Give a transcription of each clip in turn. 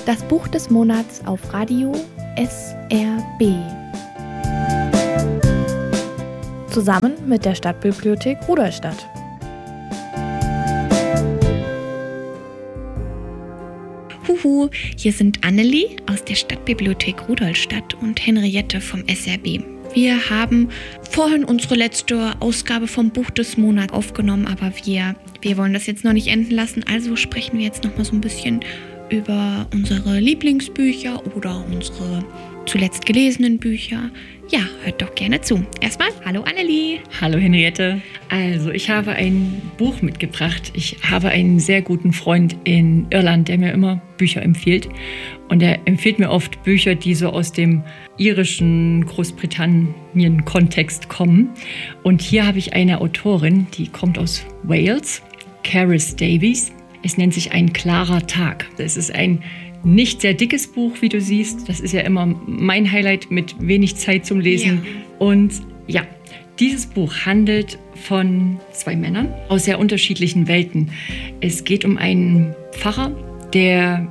Das Buch des Monats auf Radio SRB. Zusammen mit der Stadtbibliothek Rudolstadt. Huhu, hier sind Annelie aus der Stadtbibliothek Rudolstadt und Henriette vom SRB. Wir haben vorhin unsere letzte Ausgabe vom Buch des Monats aufgenommen, aber wir wollen das jetzt noch nicht enden lassen, also sprechen wir jetzt noch mal so ein bisschen über unsere Lieblingsbücher oder unsere zuletzt gelesenen Bücher. Ja, hört doch gerne zu. Erstmal, hallo Annelie. Hallo Henriette. Also, ich habe ein Buch mitgebracht. Ich habe einen sehr guten Freund in Irland, der mir immer Bücher empfiehlt. Und er empfiehlt mir oft Bücher, die so aus dem irischen Großbritannien-Kontext kommen. Und hier habe ich eine Autorin, die kommt aus Wales, Cerys Davies. Es nennt sich Ein klarer Tag. Es ist ein nicht sehr dickes Buch, wie du siehst. Das ist ja immer mein Highlight mit wenig Zeit zum Lesen. Ja. Und ja, dieses Buch handelt von zwei Männern aus sehr unterschiedlichen Welten. Es geht um einen Pfarrer, der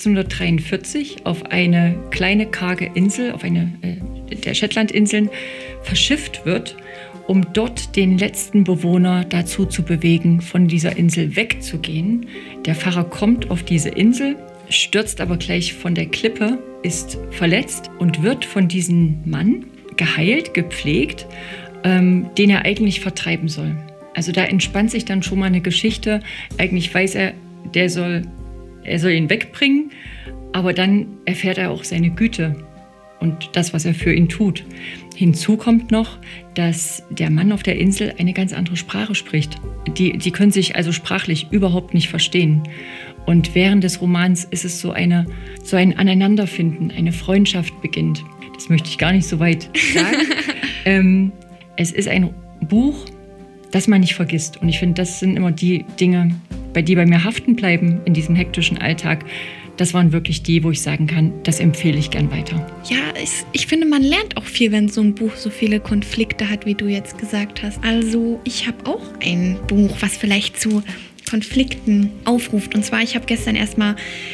1843 auf eine kleine karge Insel, auf eine der Shetlandinseln, verschifft wird, um dort den letzten Bewohner dazu zu bewegen, von dieser Insel wegzugehen. Der Pfarrer kommt auf diese Insel, stürzt aber gleich von der Klippe, ist verletzt und wird von diesem Mann geheilt, gepflegt, den er eigentlich vertreiben soll. Also da entspannt sich dann schon mal eine Geschichte. Eigentlich weiß er, er soll ihn wegbringen, aber dann erfährt er auch seine Güte und das, was er für ihn tut. Hinzu kommt noch, dass der Mann auf der Insel eine ganz andere Sprache spricht. Die können sich also sprachlich überhaupt nicht verstehen. Und während des Romans ist es so ein Aneinanderfinden, eine Freundschaft beginnt. Das möchte ich gar nicht so weit sagen. Es ist ein Buch, das man nicht vergisst. Und ich finde, das sind immer die Dinge, die bei mir haften bleiben in diesem hektischen Alltag. Das waren wirklich die, wo ich sagen kann, das empfehle ich gern weiter. Ja, ich finde, man lernt auch viel, wenn so ein Buch so viele Konflikte hat, wie du jetzt gesagt hast. Also ich habe auch ein Buch, was vielleicht zu Konflikten aufruft. Und zwar, ich habe gestern erstmal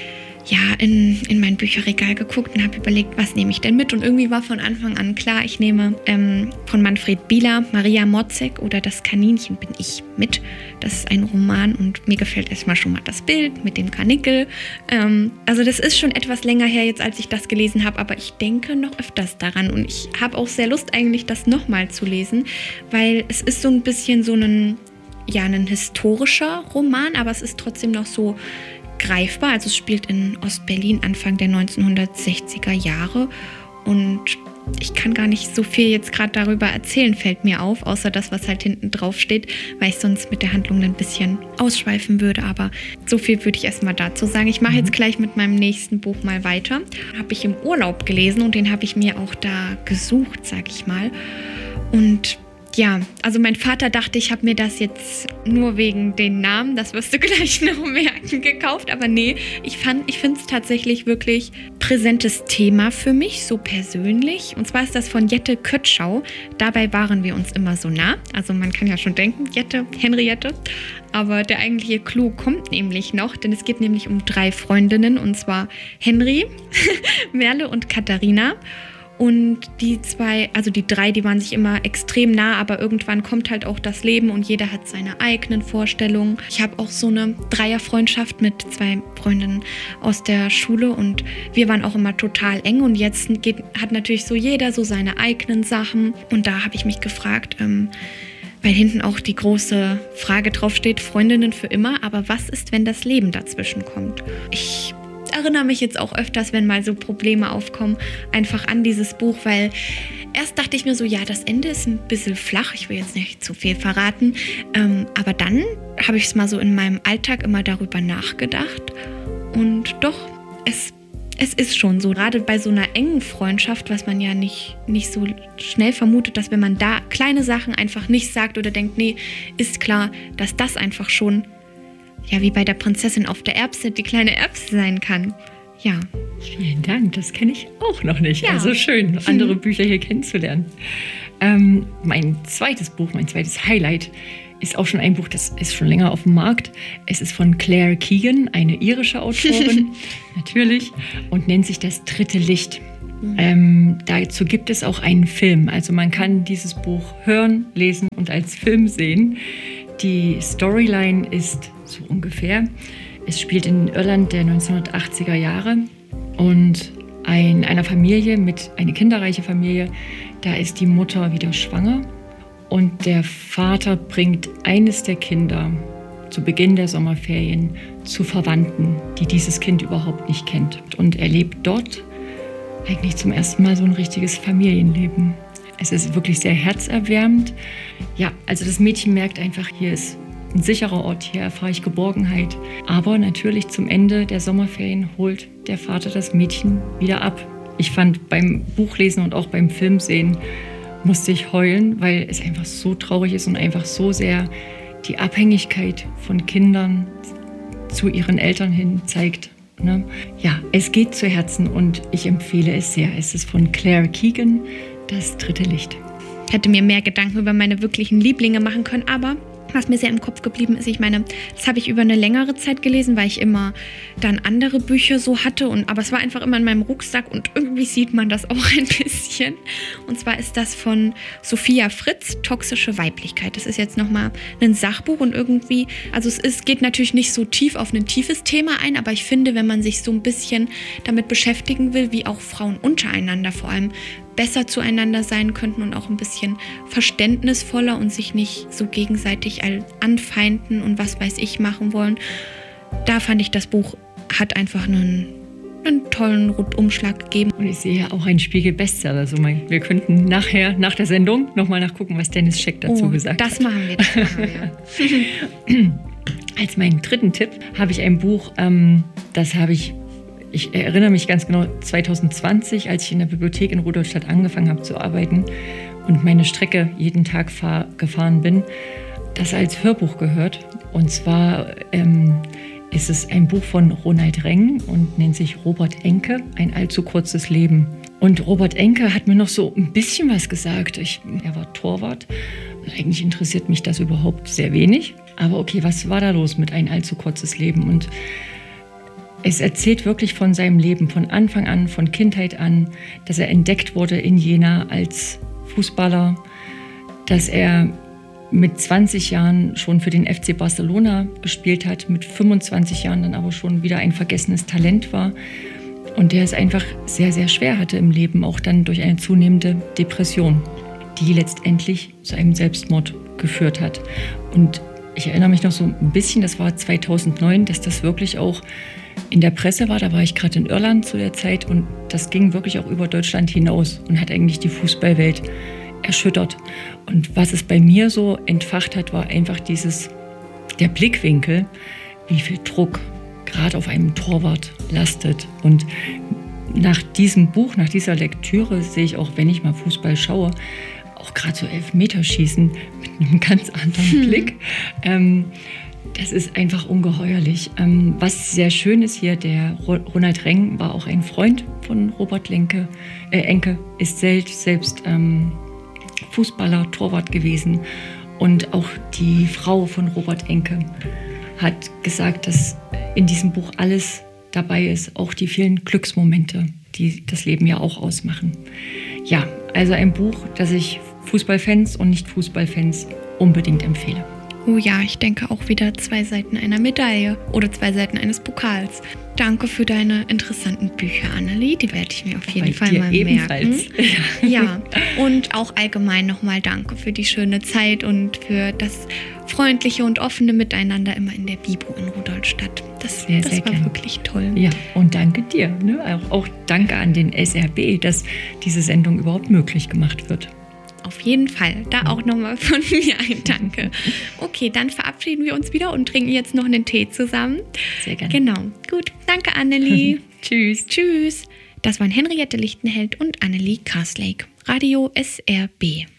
in mein Bücherregal geguckt und habe überlegt, was nehme ich denn mit? Und irgendwie war von Anfang an klar, ich nehme von Manfred Bieler Maria Motzek oder Das Kaninchen bin ich mit. Das ist ein Roman und mir gefällt erstmal schon mal das Bild mit dem Karnickel. Also das ist schon etwas länger her jetzt, als ich das gelesen habe, aber ich denke noch öfters daran und ich habe auch sehr Lust eigentlich, das nochmal zu lesen, weil es ist so ein bisschen so ein historischer Roman, aber es ist trotzdem noch so greifbar. Also es spielt in Ostberlin Anfang der 1960er Jahre und ich kann gar nicht so viel jetzt gerade darüber erzählen, fällt mir auf, außer das, was halt hinten drauf steht, weil ich sonst mit der Handlung ein bisschen ausschweifen würde, aber so viel würde ich erstmal dazu sagen. Ich mache jetzt gleich mit meinem nächsten Buch mal weiter. Habe ich im Urlaub gelesen und den habe ich mir auch da gesucht, sag ich mal. Und ja, also mein Vater dachte, ich habe mir das jetzt nur wegen den Namen, das wirst du gleich noch merken, gekauft. Aber nee, ich finde es tatsächlich wirklich präsentes Thema für mich, so persönlich. Und zwar ist das von Jette Kötschau. Dabei waren wir uns immer so nah. Also man kann ja schon denken, Jette, Henriette. Aber der eigentliche Clou kommt nämlich noch, denn es geht nämlich um 3 Freundinnen. Und zwar Henry, Merle und Katharina. Und die 2, also die 3, die waren sich immer extrem nah, aber irgendwann kommt halt auch das Leben und jeder hat seine eigenen Vorstellungen. Ich habe auch so eine Dreierfreundschaft mit 2 Freundinnen aus der Schule und wir waren auch immer total eng und jetzt hat natürlich so jeder so seine eigenen Sachen. Und da habe ich mich gefragt, weil hinten auch die große Frage draufsteht, Freundinnen für immer, aber was ist, wenn das Leben dazwischen kommt? Ich erinnere mich jetzt auch öfters, wenn mal so Probleme aufkommen, einfach an dieses Buch, weil erst dachte ich mir so, ja, das Ende ist ein bisschen flach, ich will jetzt nicht zu viel verraten, aber dann habe ich es mal so in meinem Alltag immer darüber nachgedacht und doch, es ist schon so, gerade bei so einer engen Freundschaft, was man ja nicht so schnell vermutet, dass wenn man da kleine Sachen einfach nicht sagt oder denkt, nee, ist klar, dass das einfach schon wie bei der Prinzessin auf der Erbse, die kleine Erbse sein kann. Ja. Vielen Dank, das kenne ich auch noch nicht. Ja. Also schön, andere Bücher hier kennenzulernen. Mein zweites Buch, mein zweites Highlight ist auch schon ein Buch, das ist schon länger auf dem Markt. Es ist von Claire Keegan, eine irische Autorin, natürlich, und nennt sich Das dritte Licht. Dazu gibt es auch einen Film. Also man kann dieses Buch hören, lesen und als Film sehen. Die Storyline ist so ungefähr. Es spielt in Irland der 1980er Jahre und einer Familie, eine kinderreiche Familie, da ist die Mutter wieder schwanger und der Vater bringt eines der Kinder zu Beginn der Sommerferien zu Verwandten, die dieses Kind überhaupt nicht kennt. Und er lebt dort eigentlich zum ersten Mal so ein richtiges Familienleben. Es ist wirklich sehr herzerwärmend. Ja, also das Mädchen merkt einfach, hier ist ein sicherer Ort, hier erfahre ich Geborgenheit. Aber natürlich zum Ende der Sommerferien holt der Vater das Mädchen wieder ab. Ich fand beim Buchlesen und auch beim Filmsehen musste ich heulen, weil es einfach so traurig ist und einfach so sehr die Abhängigkeit von Kindern zu ihren Eltern hin zeigt. Ne? Ja, es geht zu Herzen und ich empfehle es sehr. Es ist von Claire Keegan, Das dritte Licht. Ich hätte mir mehr Gedanken über meine wirklichen Lieblinge machen können, aber was mir sehr im Kopf geblieben ist, ich meine, das habe ich über eine längere Zeit gelesen, weil ich immer dann andere Bücher so hatte, aber es war einfach immer in meinem Rucksack und irgendwie sieht man das auch ein bisschen. Und zwar ist das von Sophia Fritz, Toxische Weiblichkeit. Das ist jetzt nochmal ein Sachbuch und irgendwie, also es geht natürlich nicht so tief auf ein tiefes Thema ein, aber ich finde, wenn man sich so ein bisschen damit beschäftigen will, wie auch Frauen untereinander vor allem besser zueinander sein könnten und auch ein bisschen verständnisvoller und sich nicht so gegenseitig anfeinden und was weiß ich machen wollen. Da fand ich, das Buch hat einfach einen tollen Rundumschlag gegeben. Und ich sehe ja auch einen Spiegel-Bestseller. Also wir könnten nachher, nach der Sendung, nochmal nachgucken, was Dennis Scheck dazu gesagt hat. Das machen wir. Als meinen dritten Tipp habe ich ein Buch, ich erinnere mich ganz genau, 2020, als ich in der Bibliothek in Rudolstadt angefangen habe zu arbeiten und meine Strecke jeden Tag gefahren bin, das als Hörbuch gehört. Und zwar ist es ein Buch von Ronald Reng und nennt sich Robert Enke, ein allzu kurzes Leben. Und Robert Enke hat mir noch so ein bisschen was gesagt. Er war Torwart. Eigentlich interessiert mich das überhaupt sehr wenig. Aber okay, was war da los mit ein allzu kurzes Leben? Und es erzählt wirklich von seinem Leben, von Anfang an, von Kindheit an, dass er entdeckt wurde in Jena als Fußballer, dass er mit 20 Jahren schon für den FC Barcelona gespielt hat, mit 25 Jahren dann aber schon wieder ein vergessenes Talent war und der es einfach sehr, sehr schwer hatte im Leben, auch dann durch eine zunehmende Depression, die letztendlich zu einem Selbstmord geführt hat. Und ich erinnere mich noch so ein bisschen, das war 2009, dass das wirklich auch in der Presse war. Da war ich gerade in Irland zu der Zeit und das ging wirklich auch über Deutschland hinaus und hat eigentlich die Fußballwelt erschüttert. Und was es bei mir so entfacht hat, war einfach der Blickwinkel, wie viel Druck gerade auf einem Torwart lastet. Und nach diesem Buch, nach dieser Lektüre sehe ich auch, wenn ich mal Fußball schaue, auch gerade so Elfmeterschießen mit einem ganz anderen Blick. Das ist einfach ungeheuerlich. Was sehr schön ist hier, der Ronald Reng war auch ein Freund von Robert Enke, ist selbst Fußballer, Torwart gewesen. Und auch die Frau von Robert Enke hat gesagt, dass in diesem Buch alles dabei ist, auch die vielen Glücksmomente, die das Leben ja auch ausmachen. Ja, also ein Buch, das ich Fußballfans und Nicht-Fußballfans unbedingt empfehle. Oh ja, ich denke auch wieder 2 Seiten einer Medaille oder 2 Seiten eines Pokals. Danke für deine interessanten Bücher, Annelie. Die werde ich mir auf jeden Fall mal merken. Ja, und auch allgemein nochmal danke für die schöne Zeit und für das freundliche und offene Miteinander immer in der Bibo in Rudolstadt. Das war gern. Wirklich toll. Ja, und danke dir. Ne? Auch danke an den SRB, dass diese Sendung überhaupt möglich gemacht wird. Auf jeden Fall. Da auch nochmal von mir ein Danke. Okay, dann verabschieden wir uns wieder und trinken jetzt noch einen Tee zusammen. Sehr gerne. Genau. Gut. Danke, Annelie. Tschüss. Tschüss. Das waren Henriette Lichtenheld und Annelie Karslake. Radio SRB.